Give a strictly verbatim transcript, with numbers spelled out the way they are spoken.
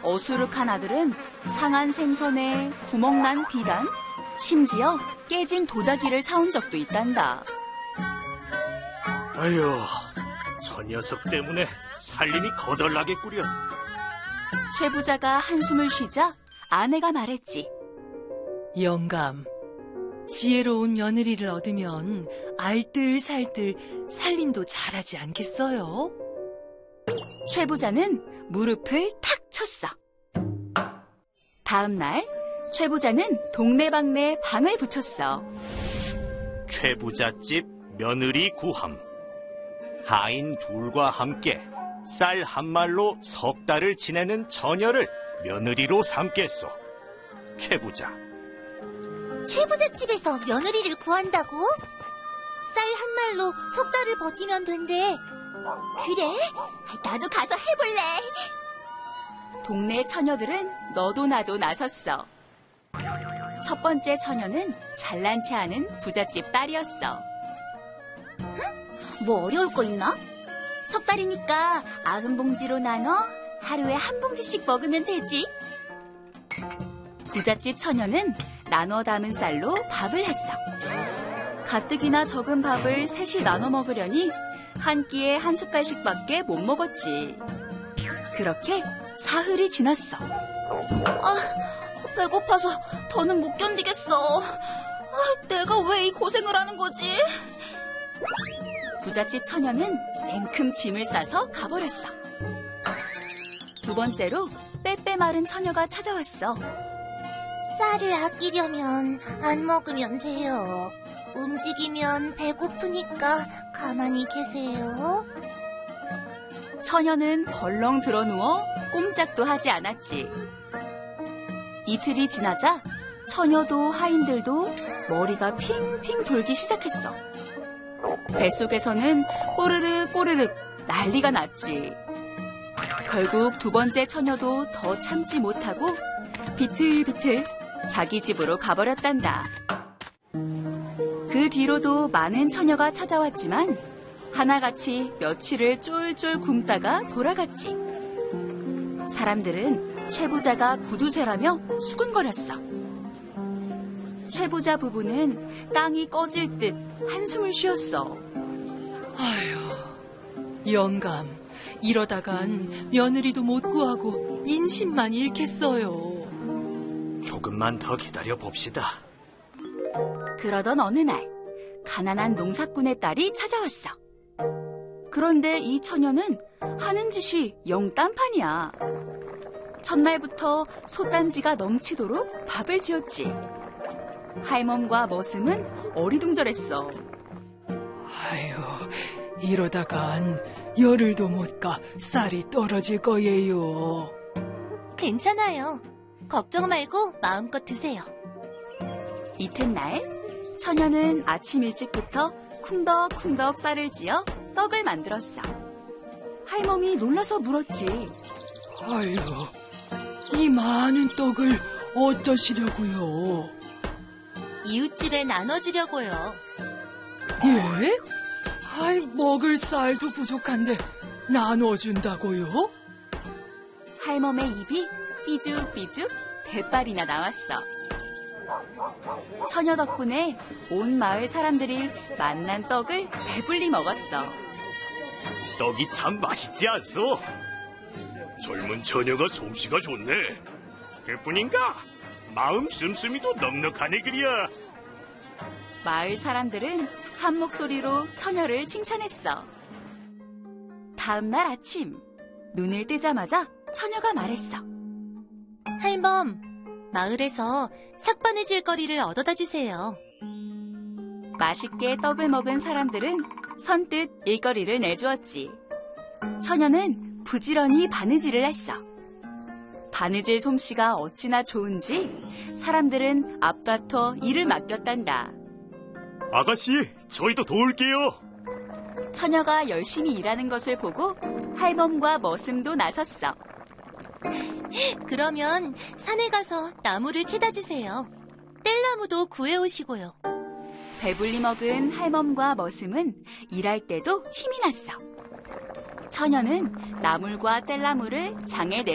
어수룩한 아들은 상한 생선에 구멍난 비단, 심지어 깨진 도자기를 사온 적도 있단다. 아휴, 저 녀석 때문에 살림이 거덜나겠구려. 최 부자가 한숨을 쉬자 아내가 말했지. 영감, 지혜로운 며느리를 얻으면 알뜰살뜰 살림도 잘하지 않겠어요? 최 부자는 무릎을 탁 쳤어. 다음 날 최 부자는 동네방네 방을 붙였어. 최 부잣집 며느리 구함. 하인 둘과 함께 쌀 한 말로 석 달을 지내는 처녀를 며느리로 삼겠소. 최 부자. 최 부자 집에서 며느리를 구한다고? 쌀 한 말로 석 달을 버티면 된대. 그래? 나도 가서 해볼래. 동네 처녀들은 너도 나도 나섰어. 첫 번째 처녀는 잘난치 않은 부잣집 딸이었어. 응? 뭐 어려울 거 있나? 석 달이니까 아흔 봉지로 나눠 하루에 한 봉지씩 먹으면 되지. 부잣집 처녀는 나눠 담은 쌀로 밥을 했어. 가뜩이나 적은 밥을 셋이 나눠 먹으려니 한 끼에 한 숟갈씩밖에 못 먹었지. 그렇게 사흘이 지났어. 아, 배고파서 더는 못 견디겠어. 아, 내가 왜 이 고생을 하는 거지? 부잣집 처녀는 냉큼 짐을 싸서 가버렸어. 두 번째로 빼빼 마른 처녀가 찾아왔어. 쌀을 아끼려면 안 먹으면 돼요. 움직이면 배고프니까 가만히 계세요. 처녀는 벌렁 드러누워 꼼짝도 하지 않았지. 이틀이 지나자 처녀도 하인들도 머리가 핑핑 돌기 시작했어. 뱃속에서는 꼬르륵 꼬르륵 난리가 났지. 결국 두 번째 처녀도 더 참지 못하고 비틀비틀 자기 집으로 가버렸단다. 그 뒤로도 많은 처녀가 찾아왔지만 하나같이 며칠을 쫄쫄 굶다가 돌아갔지. 사람들은 최 부자가 구두쇠라며 수군거렸어. 최 부자 부부는 땅이 꺼질 듯 한숨을 쉬었어. 아휴, 영감, 이러다간 며느리도 못 구하고 인심만 잃겠어요. 조금만 더 기다려 봅시다. 그러던 어느 날 가난한 농사꾼의 딸이 찾아왔어. 그런데 이 처녀는 하는 짓이 영 딴판이야. 첫날부터 솥단지가 넘치도록 밥을 지었지. 할멈과 머슴은 어리둥절했어. 아휴, 이러다간 열흘도 못 가 쌀이 떨어질 거예요. 괜찮아요. 걱정 말고 마음껏 드세요. 이튿날 처녀는 아침 일찍부터 쿵덕쿵덕 쌀을 지어 떡을 만들었어. 할멈이 놀라서 물었지. 아휴, 이 많은 떡을 어쩌시려고요? 이웃집에 나눠주려고요. 예? 아이, 먹을 쌀도 부족한데 나눠준다고요? 할멈의 입이 삐죽삐죽 대빨이나 나왔어. 처녀 덕분에 온 마을 사람들이 맛난 떡을 배불리 먹었어. 떡이 참 맛있지 않소? 젊은 처녀가 솜씨가 좋네. 그뿐인가? 마음 씀씀이도 넉넉하네 그리야. 마을 사람들은 한 목소리로 처녀를 칭찬했어. 다음 날 아침 눈을 뜨자마자 처녀가 말했어. 할멈, 마을에서 삭바느질 거리를 얻어다 주세요. 맛있게 떡을 먹은 사람들은 선뜻 일거리를 내주었지. 처녀는 부지런히 바느질을 했어. 바느질 솜씨가 어찌나 좋은지 사람들은 앞다퉈 일을 맡겼단다. 아가씨, 저희도 도울게요. 처녀가 열심히 일하는 것을 보고 할멈과 머슴도 나섰어. 그러면 산에 가서 나무를 캐다 주세요. 뗄나무도 구해오시고요. 배불리 먹은 할멈과 머슴은 일할 때도 힘이 났어. 처녀는 나물과 뗄나무를 장에 내